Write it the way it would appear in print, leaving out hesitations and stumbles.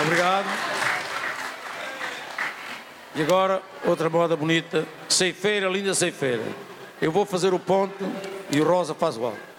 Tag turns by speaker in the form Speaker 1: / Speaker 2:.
Speaker 1: Obrigado. E agora, outra moda bonita. Ceifeira, linda ceifeira. Eu vou fazer o ponto e o Rosa faz o alto.